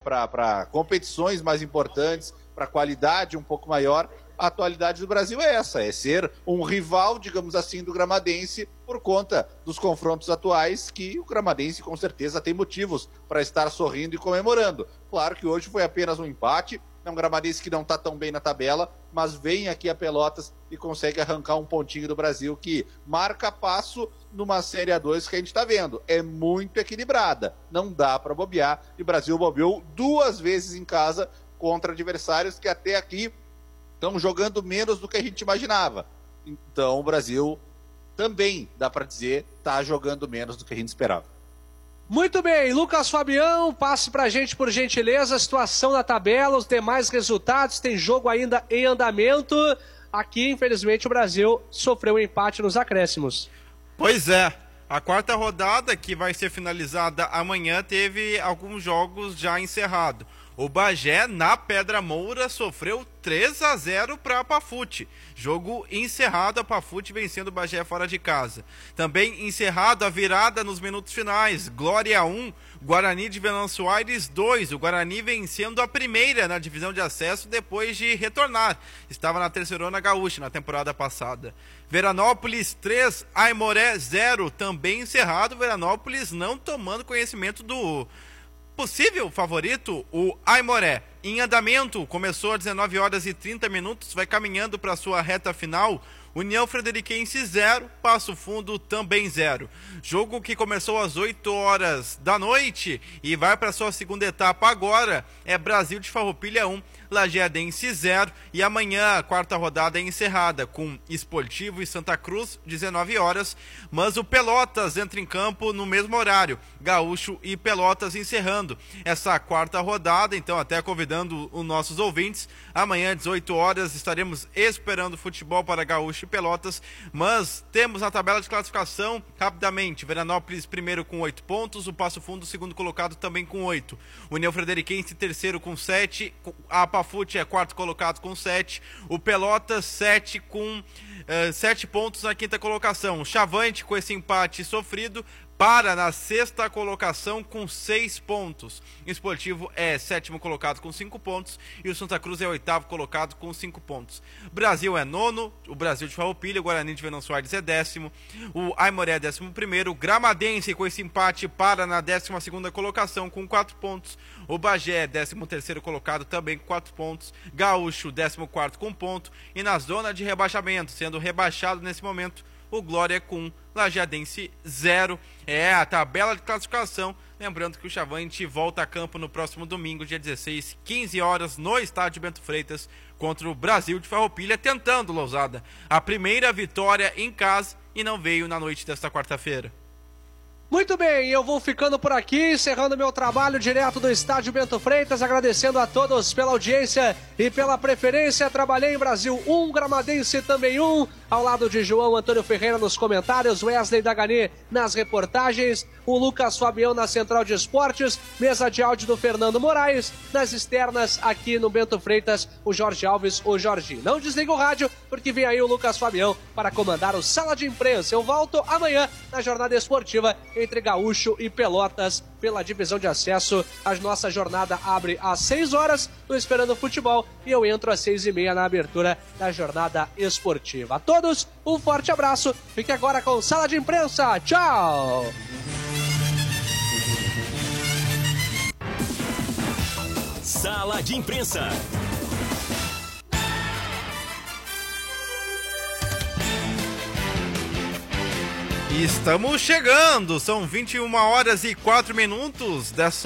para competições mais importantes, para qualidade um pouco maior, a atualidade do Brasil é essa, é ser um rival, digamos assim, do Gramadense por conta dos confrontos atuais, que o Gramadense com certeza tem motivos para estar sorrindo e comemorando. Claro que hoje foi apenas um empate, é um Gramadense que não está tão bem na tabela, mas vem aqui a Pelotas e consegue arrancar um pontinho do Brasil que marca passo numa Série A2 que a gente está vendo. É muito equilibrada, não dá para bobear, e o Brasil bobeou 2 vezes em casa contra adversários que até aqui estão jogando menos do que a gente imaginava. Então o Brasil também, dá para dizer, está jogando menos do que a gente esperava. Muito bem, Lucas Fabião, passe pra gente por gentileza, a situação na tabela, os demais resultados, tem jogo ainda em andamento. Aqui, infelizmente, o Brasil sofreu um empate nos acréscimos. Pois é, a quarta rodada, que vai ser finalizada amanhã, teve alguns jogos já encerrados. O Bagé, na Pedra Moura, sofreu 3-0 para a Pafute. Jogo encerrado, a Pafute vencendo o Bagé fora de casa. Também encerrado a virada nos minutos finais. Glória 1, Guarani de Venâncio Aires 2. O Guarani vencendo a primeira na divisão de acesso depois de retornar. Estava na Terceirona Gaúcha na temporada passada. Veranópolis 3, Aimoré 0. Também encerrado, Veranópolis não tomando conhecimento do possível favorito, o Aimoré. Em andamento, começou às 19h30, vai caminhando para sua reta final. União Frederiquense 0, Passo Fundo também 0. Jogo que começou às 8h da noite e vai para sua segunda etapa agora. É Brasil de Farroupilha 1, Lajeadense 0. E amanhã a quarta rodada é encerrada com Esportivo e Santa Cruz, 19h. Mas o Pelotas entra em campo no mesmo horário. Gaúcho e Pelotas encerrando essa quarta rodada. Então até convidando os nossos ouvintes, amanhã às 18h estaremos esperando futebol para Gaúcho e Pelotas, mas temos na tabela de classificação, rapidamente, Veranópolis primeiro com 8 pontos, o Passo Fundo segundo colocado também com 8, União Frederiquense terceiro com 7, a Pafute é quarto colocado com 7, o Pelotas 7 com 7 pontos na quinta colocação, Chavante com esse empate sofrido, para na sexta colocação com 6 pontos. O Esportivo é sétimo colocado com 5 pontos e o Santa Cruz é oitavo colocado com 5 pontos. Brasil é nono, o Brasil de Farroupilha, o Guarani de Venâncio Aires é 10º, o Aimoré é 11º, o Gramadense com esse empate para na 12ª colocação com 4 pontos, o Bagé é 13º colocado também com 4 pontos, Gaúcho 14º com 1 ponto e na zona de rebaixamento, sendo rebaixado nesse momento, o Glória com Lajeadense 0. É a tabela de classificação. Lembrando que o Chavante volta a campo no próximo domingo, dia 16, 15h, no estádio Bento Freitas, contra o Brasil de Farroupilha, tentando, Lousada, a primeira vitória em casa e não veio na noite desta quarta-feira. Muito bem, eu vou ficando por aqui, encerrando meu trabalho direto do estádio Bento Freitas, agradecendo a todos pela audiência e pela preferência. Trabalhei em Brasil 1, Gramadense também 1, ao lado de João Antônio Ferreira nos comentários, Wesley Dagani nas reportagens, o Lucas Fabião na Central de Esportes, mesa de áudio do Fernando Moraes, nas externas aqui no Bento Freitas, o Jorge Alves, o Jorginho. Não desliga o rádio, porque vem aí o Lucas Fabião para comandar o Sala de Imprensa. Eu volto amanhã na jornada esportiva entre Gaúcho e Pelotas pela divisão de acesso. A nossa jornada abre às 6h no Esperando Futebol e eu entro às 6h30 na abertura da jornada esportiva. A todos, um forte abraço. Fique agora com Sala de Imprensa. Tchau! Sala de Imprensa. Estamos chegando, são 21h04 dessa